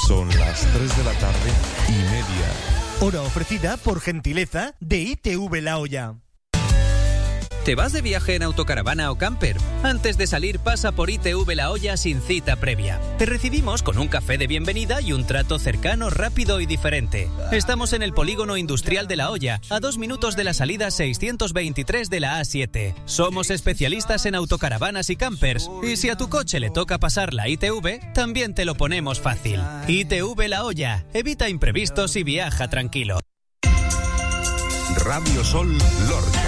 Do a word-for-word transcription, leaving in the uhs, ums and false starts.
Son las tres de la tarde y media. Hora ofrecida por gentileza de I T V La Hoya. ¿Te vas de viaje en autocaravana o camper? Antes de salir pasa por I T V La Hoya sin cita previa. Te recibimos con un café de bienvenida y un trato cercano, rápido y diferente. Estamos en el Polígono Industrial de La Hoya, a dos minutos de la salida seiscientos veintitrés de la A siete. Somos especialistas en autocaravanas y campers. Y si a tu coche le toca pasar la I T V, también te lo ponemos fácil. I T V La Hoya. Evita imprevistos y viaja tranquilo. Radio Sol Lorca.